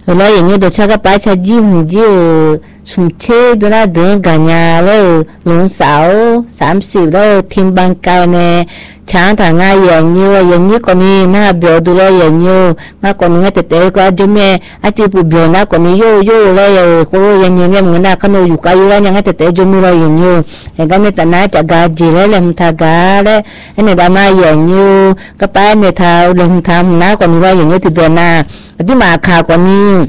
lo yang ni dosa ka pa cha ji hu ji sum che bela de ga nya lo long sao 30lo tim bang kai ne chang ta nga yang ni ko ni na bio du lo yang ni nga ko ni te te ko de me a ti pu bio na ko ni yo lo ko yang ni me na ka no yu ka yu la nga te te jo mi lo yang ni e ga ne ta na cha ga ji le lem tha ga le ne ba ma yang ni ka pa ne tha lem tham na ko ni lo yang ni ti de na ti ma kha ko ni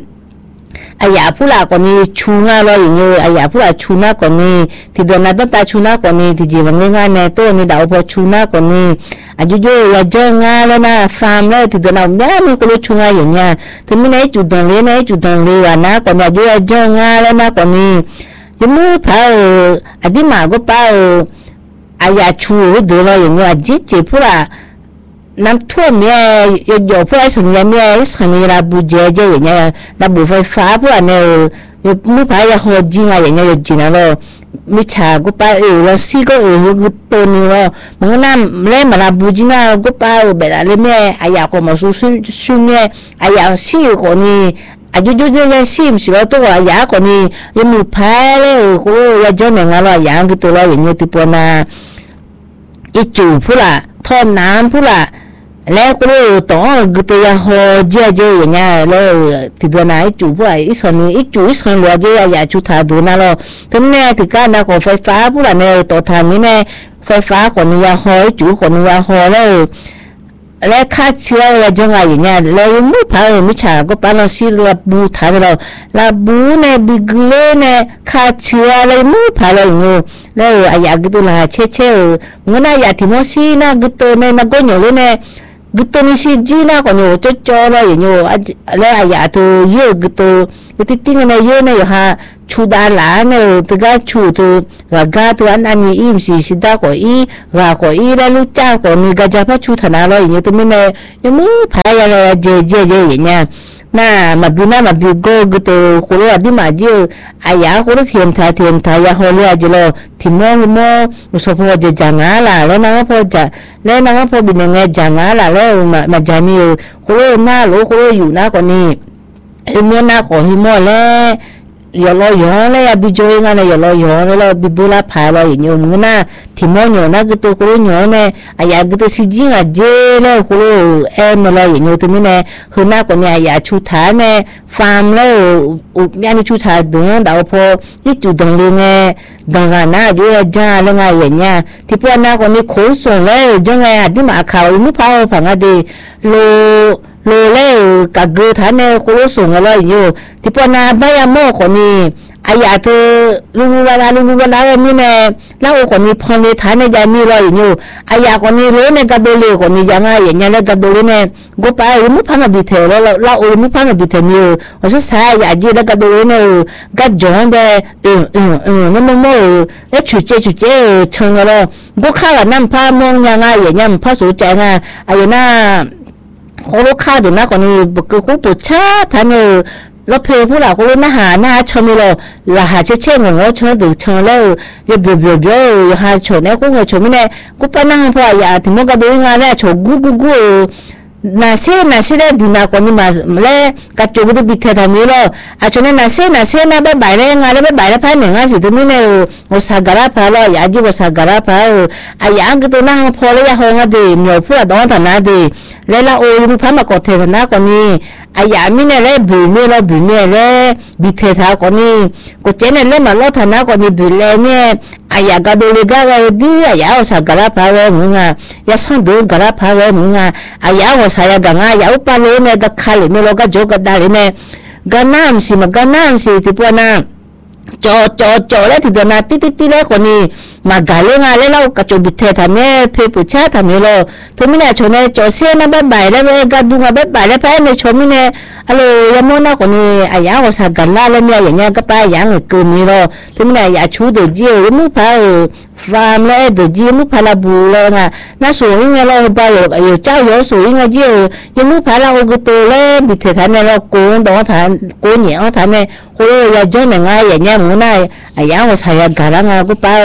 aya pula ko ni chunga lo yin aya pula chuna ko ni ti do na ta chuna ko ni ti ji bang nga ne to ni da po chuna ko ni aju jo ya jenga le na farm le ti do na ya mi ko lo chunga yin ya ti mi ne ju don le wa na ko na ju ya jenga le na ko ni yu mu pa adi ma go pa aya chu do lo yin ya ji ji pulaน้ำท่วมเนี่ยอยู่พวกไอ้สัญญาเนี่ยไอ้สัญญาบุเจเจอย่างเงี้ยระบบไฟฟ้าพวกเนี่ยอยู่มือพายาหัวจริงอะไรอย่างเงี้ยอยู่จริงนะเรามิชากูไปเราซีก็กูตัวนี้เรามึงน้ำเล่นมาระบุจริงนะกูไปแบบอะไรเนี่ยไอ้ยาก็มาสู้เนี่ยไอ้ยาซีคนนี้อายุยุยังซีมสิเราตัวไอ้ยาคนนี้ยังมือพายเลยกูอยากจะเนี่ยงั้นเราอย่างกูตัวเราอย่างเงี้ยที่ปนาอีจูพูล่ะท่อน้ำพูล่ะแล้วก็ต้องกูตัวหัวเจ๊อย่างเงี้ยแล้วที่ตัวไหนจูพูล่ะอีส่วนนี้อีจูอีส่วนรัวเจ๊อยากจูถ่ายดูนะเราทั้งเนี่ยที่การนักไฟฟ้าพูล่ะเนี่ยตัวทำนี่เนี่ยไฟฟ้าคนนี้หัวจูคนนี้หัวแล้วค่าเชื้ออะไรจังไงอย่างเงี้ยแล้วไม่พอไม่ช้าก็ปานเราสิระบุทางเราระบุเนี่ยบิกเลเนี่ยค่าเชื้ออะไรไม่พอเลยงูแล้วอยากกินละเช่งั้นนะอยากที่มันสินะกินเนี่ยนักก็อยู่เลยเนี่ยกินนี่สิจีน่ะก็อยู่จ่อๆเลยอยู่แล้วอยากตัวเยอะกินที่เนี่ยเยอะเนี่ยฮะชูดาลาเนี่ยตัวก็ชูตัวว่าก็ตัวอันนี้อิ่มสิดาก็อีว่าก็อีแล้วลูกจ้าก็มีก็จะพัชชูธนาเลยอย่างตัวเนี่ยยังมือพายอะไรเจอย่างเงี้ยน่ะมาบิโกตัวคนละที่มาเจออายาคนละเทียมทายาหัวเรือจิโลที่มองมุสพอจะจังอะไรแล้วนั่งพอบินเงยจังอะไรแล้วมาจานี่คนละหน้าโลคนละอยู่หน้าคนนี้ไอ้เมื่อหน้าขอหิมะแล้วยอลอยอเลยบิโจยงานยอลอยอแล้วบิบุลาพายเลยอย่างเงี้ยมึงน่ะที่มองอยู่นะก็ตัวคนละอยู่เนี่ยอายาก็ตัวสิจิงอ่ะเจแล้วคนละมาเลยอย่างเงี้ยตัวนี้เนี่ยคือหน้าคนเนี่ยอยากชูฐานเนี่ยฟาร์มแล้วมีอันนี้ชูฐานเดินดาวพอนี่จุดตรงนี้เนี่ยดังนั้นนะอยู่จ้าแล้วไงอย่างเงี้ยที่พวกหน้าคนนี้ขนส่งเลยจังไงที่มาข่าวไม่พอฟังอะไรโลเล่กับเกลือฐานเนี่ยคนละส่งอะไรอยู่ที่พวกหน้าใบยาโม่คนนี้อายาเธอลุงเวลามีเนี่ยแล้วคนนี้พอในฐานเนี่ยยังมีรอยอยู่อายาคนนี้รู้เนี่ยกระโดดเลยคนนี้ยังไงอย่างเงี้ยแล้วกระโดดเนี่ยก็ไปไม่พังกับบิเทแล้วไม่พังกับบิเทนี่ว่าสุดท้ายอยากจีแล้วกระโดดเนี่ยก็จงแบบนั่นมั่วแล้วฉุดเจชงแล้วก็ข้าวน้ำผ้ามองยังไงอย่างเงี้ยผ้าสูใจนะอายน่าโคโลข้าวเดี๋ยวนะคนนี้ก็คู่ปวดชาท่านแล้วเพลผู้หลักก็เลยหน้าชมเลยละหาเช่งงอชมดูชมเลยเบี้ยวหาชมเนี่ยกูชมไม่ได้กูไปนั่งพออยากถึงมันก็ดูงานแล้วชมกูน่าเสียได้ดีนะคนนี้มาแล้วกัดจูบดูบิดเททำนี้แล้วอาชนน่าเสียนะแบบใบเลยงานแบบใบแล้วพายหนึ่งสิตรงนี้เนี่ยโอซากราพาแล้วอยากจีโอซากราพาอยากก็ตัวนั่งพอแล้วอยากห้องดีเหนียวผู้หลักต้องทำนะดีแล้วเราโอ้ยพามาเกาะเททนะคนนี้อยากมีเนี่ยเลยบีเนี่ยเลยบิดเททาคนนี้ก็เจเนี่ยเลยมาล้อทนะคนนี้บิดเลยเนี่ยอยากก็ดูเลยก็ดีอยากโอซากราพาเลยมึงอยากสั่งดูกราพาเลยมึงอยากว่าใส่กังอยากปั่นเลยเนี่ยก็ขายเลยเนี่ยเราก็โจกได้เลยเนี่ยก็น้ำสิที่พวกนั้นจอแล้วที่เดินตีแล้วคนนี้มาการเรื่องอะไรเรากระโจบิดเททำเนี่ยเพย์ผู้ชายทำเนี่ยเราถึงไม่ได้ชนเนี่ยจอเสียนะแบบใบแล้วก็ดูมาแบบใบแล้วไปเนี่ยชนไม่เนี่ยอะไรยังมั่วนะคนนี้อยากว่าสักการละแล้วเนี่ยอย่างเงี้ยก็ไปอย่างเกินนี่เราถึงไม่ได้อยากชูเดือดเจียวไม่พาฟาร์มแล้วเดือดเจียวไม่พาลาบูเลยนะน่าสวยเงี้ยเราไปอยู่เจ้าอยู่สวยเงี้ยเจียวยังไม่พาเราก็ตัวเลยบิดเททำเนี่ยเราโกงดองทานโกงเหนียวทานเนี่ยโอ้ยอยากเจอหนึ่งไงอย่างเงี้ยมึงน่ะอยากว่าใส่การละงานก็ไป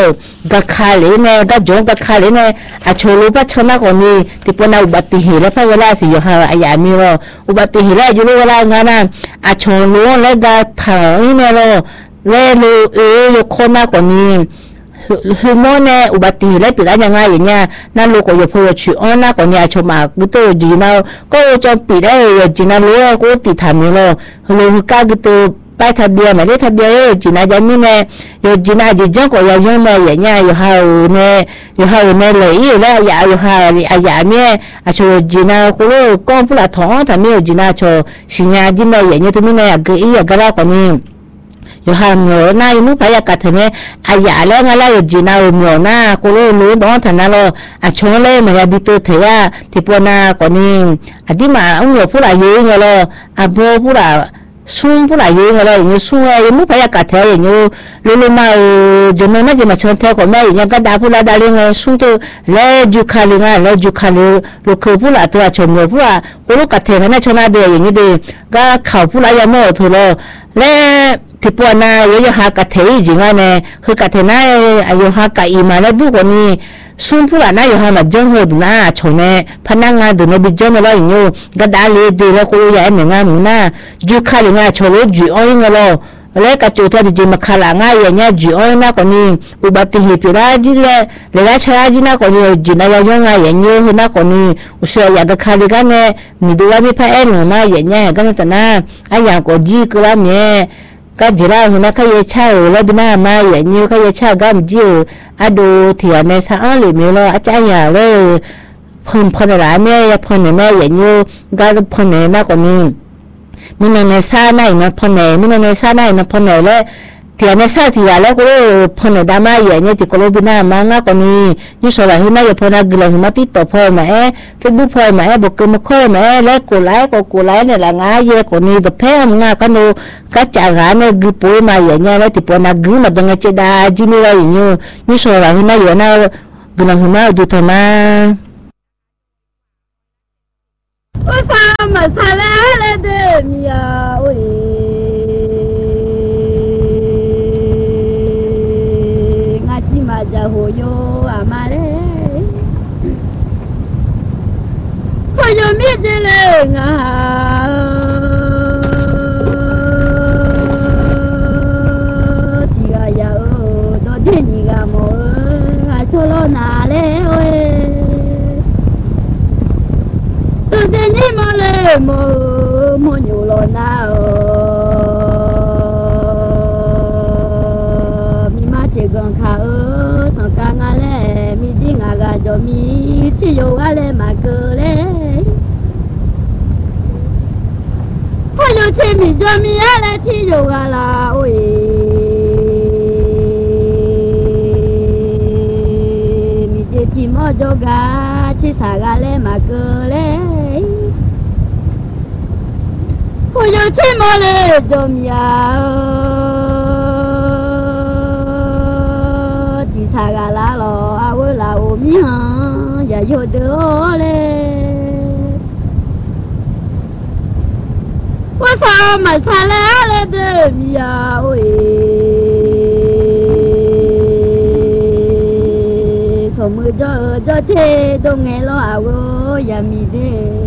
กะคาเลยเนี่ยกะจงกะคาเลยเนี่ยอาโชลูปะชนะคนนี้ที่ปนอุบัติเหตุแล้วพะเวลาสิอยู่หาอายามีโรอุบัติเหตุแล้วอยู่เวลางานน่ะอาโชลูแล้วกะถางเนี่ยโรแล้วลูคนน่ะคนนี้คือโมเนี่ยอุบัติเหตุแล้วปิดได้ยังไงอย่างเงี้ยนั่นลูกก็อยู่พอชื่ออ๋อน่ะคนนี้อาโชมากุโตจีน่าก็จะปิดได้จีน่ารู้ก็ติดทำอยู่โรลูกก็กุโตไปทะเบียนมาได้ทะเบียนจีน่าจะมีเนี่ยอยู่จีน่าจีจังก็ยังไม่อย่างเงี้ยอยู่หาเนี่ยเลยแล้วอยู่หาอายาเนี่ยอาช่วยจีน่าก็เลยก้อนผู้ละท้องทำเนี่ยจีน่าช่วยสิญญาดีเนี่ยอย่างเงี้ยตัวนี้เนี่ยก็ก็แล้วคนนี้อยู่หาเมื่อน่าอยู่นู้นไปอยากกันเนี่ยอายาแล้วงั้นแล้วจีน่าเมื่อน่าก็เลยรู้น้องท่านนั่นเลยอาช่วยเลยมันจะบิดตัวเถียที่ปวน่าคนนี้อดีมาเมื่อผู้ละเยอะเลยอาโบผู้ละซุ่มผู้หลายยังอะไรอย่างนี้ซุ่มยังไม่พยากาศแท้อย่างนี้รู้มาจนนั้นจะมาเชิญแท้คนแม่อย่างก็ด่าผู้ละด่าเรื่องซุ่มตัวแล้วจุคาลิงอ่ะแล้วจุคาลิลูกคือผู้ละตัวชมเลยผู้ละคนลูกกัดแท้ขนาดชนะเดียอย่างนี้ดีก็เขาผู้ละยังไม่ถูกแล้วและที่ปวน่ะยังหากัดแท้จริงอ่ะเนี่ยคือกัดแท้น่ะยังหากัดอีมาแล้วดูคนนี้ซุ่มผู้ละน่ะยังหามาจังหัวดูน่ะชนเนี่ยพนักงานดูเนี่ยบิจังอะไรอย่างนี้ก็ด่าเลยดีแล้วก็ยังเหมือนกันมึงน่ะจุคาลิงอ่ะชนเลยจุอ้อยเงี้ยแล้วแล้วก็จุดที่จะมาขลังอ่ะอย่างเงี้ยจุอ้อยน่ะคนนี้อุบัติเหตุอะไรจีเลยแล้วชายจีน่ะคนนี้จีน่ะยังไงอย่างนี้น่ะคนนี้อุศอยากจะขลังกันเนี่ยมีดูว่ามีพระเอ็นหรือไม่อย่างเงี้ยก็ไม่แต่น่ะไอ้อย่างก็จีก็ว่าเนี่ยก็จีราหัวนักขยเช่าแล้วบินามาอย่างนี้ขยเช่าก็มจิวอะดูเถียในสาวหรือมีเราอาจารย์อย่างเลยพนอะไรแม่พนแม่อย่างนี้ก็พนมากกว่านี้มีในซาไหนนะพนมีในซาไหนนะพนแล้วเถียในซาที่ว่าแล้วก็พนดามาอย่างนี้ที่ก็เลยบินามากกว่านี้นี่ส่วนที่น่าจะพนกลังมาติดต่อพ่อแม่เฟซบุ๊กพ่อแม่บอกกันมาค่อยแม่แล้วกูไลค์เนี่ยละง่ายเยอะกว่านี้แต่เพิ่มง่ายกันดูก็จะหาเนี่ยกูป่วยมาอย่างเงี้ยแล้วที่พนกูมาดังเจดาจิมีอะไรอย่างนี้นี่ส่วนที่น่าอยู่น่ากลังมาดูทำไม我啥没啥来了的米呀喂，我起码在乎有阿妈嘞，我有米的嘞啊，几个呀哦，昨天你个么，还错了哪嘞喂？ตัวเนี้ยมาเลยโมอยู่รอหน้ามีมาเจอกันข้าสังกัดอะไรมีจริงอะไรจะมีที่อยู่อะไรมาเกิดเลยพออยู่ที่มีจะมีอะไรที่อยู่อะไรโอ้ยมีเจจิโมโจกาที่สากอะไรมาเกิดเลย我有钱么嘞，怎么样？地产个拉了，啊我拉我米行也有得嘞。我啥没啥来了的米呀喂，从没着这天都爱了啊我也米的。